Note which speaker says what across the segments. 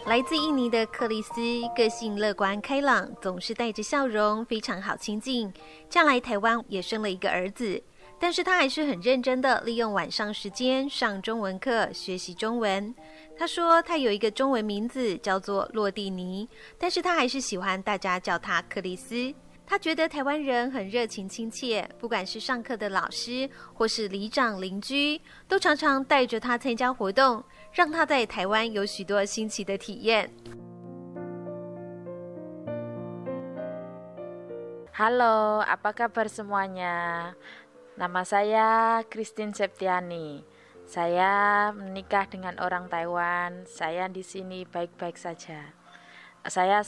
Speaker 1: 来自印尼的克里斯，个性乐观开朗，总是带着笑容，非常好亲近。嫁来台湾也生了一个儿子，但是他还是很认真的利用晚上时间上中文课，学习中文。他说他有一个中文名字叫做洛蒂尼，但是他还是喜欢大家叫他克里斯。他觉得台湾人很热情亲切，不管是上课的老师或是里长邻居，都常常带着他参加活动，让他在台湾有许多新奇的体验。
Speaker 2: Halo, apa kabar semuanya? Nama saya Christine Septiani. Saya menikah dengan orang Taiwan. Saya di sini baik-baik saja. Saya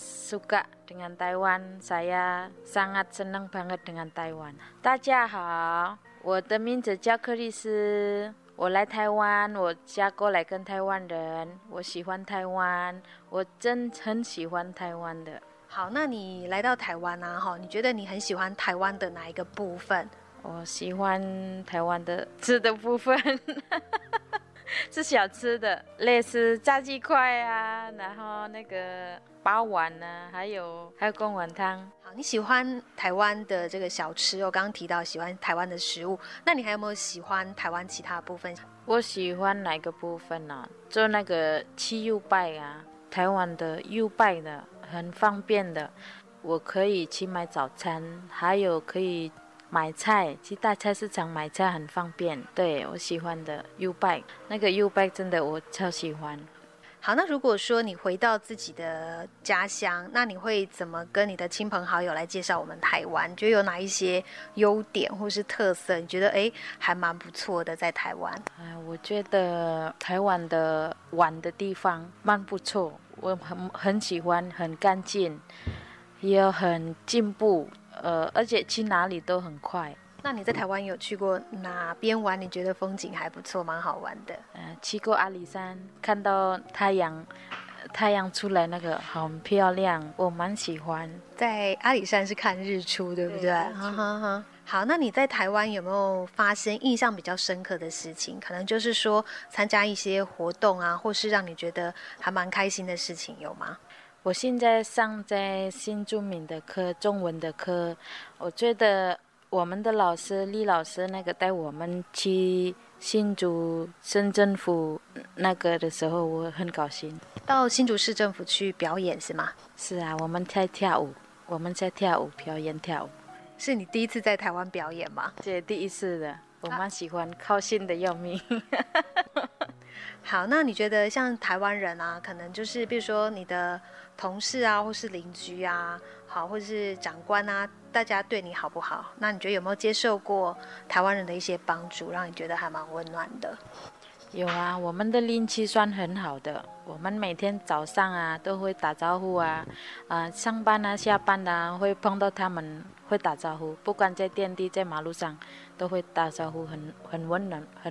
Speaker 2: suka dengan Taiwan. Saya sangat senang banget dengan Taiwan. 大家好，我的名字叫克里斯。我来台湾，我嫁过来跟台湾人。我喜欢台湾，我真很喜欢台湾的。
Speaker 1: 好，那你来到台湾啊，你觉得你很喜欢台湾的哪一个部分？
Speaker 2: 我喜欢台湾的吃的部分是小吃的，类似炸鸡块啊，然后那个包丸啊，还有贡丸汤。
Speaker 1: 好，你喜欢台湾的这个小吃，我刚刚提到喜欢台湾的食物，那你还有没有喜欢台湾其他的部分？
Speaker 2: 我喜欢哪个部分啊？做那个吃柚拜啊，台湾的柚拜的很方便的，我可以去买早餐，还有可以买菜，去大菜市场买菜很方便。对，我喜欢的 U bike， 那个 U bike 真的我超喜欢。
Speaker 1: 好，那如果说你回到自己的家乡，那你会怎么跟你的亲朋好友来介绍我们台湾？你觉得有哪一些优点或是特色？你觉得还蛮不错的在台湾？
Speaker 2: 我觉得台湾的玩的地方蛮不错，我很喜欢，很干净，也很进步。而且去哪里都很快。
Speaker 1: 那你在台湾有去过哪边玩？你觉得风景还不错，蛮好玩的？
Speaker 2: 去过阿里山，看到太阳出来那个很漂亮，我蛮喜欢。
Speaker 1: 在阿里山是看日出，对不对？好，那你在台湾有没有发生印象比较深刻的事情？可能就是说参加一些活动啊，或是让你觉得还蛮开心的事情，有吗？
Speaker 2: 我现在上在新住民的课，中文的课，我觉得我们的老师李老师那个带我们去新竹市政府那个的时候，我很高兴。
Speaker 1: 到新竹市政府去表演是吗？
Speaker 2: 是啊，我们在跳舞表演跳舞。
Speaker 1: 是你第一次在台湾表演吗？
Speaker 2: 这第一次的，我蛮喜欢，高兴的要命。
Speaker 1: 好，那你觉得像台湾人啊，可能就是比如说你的同事啊，或是邻居啊，好，或者是长官啊，大家对你好不好？那你觉得有没有接受过台湾人的一些帮助，让你觉得还蛮温暖的？
Speaker 2: 有啊，我们的邻居算很好的，我们每天早上啊都会打招呼啊，上班啊下班啊会碰到他们会打招呼，不管在电梯在马路上都会打招呼，很温暖，很